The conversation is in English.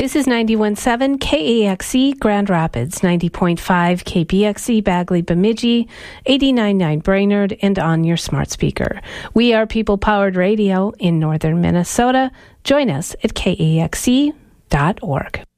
This is 91.7 KAXE Grand Rapids, 90.5 KPXE Bagley Bemidji, 89.9 Brainerd, and on your smart speaker. We are people-powered radio in northern Minnesota. Join us at kaxe.org.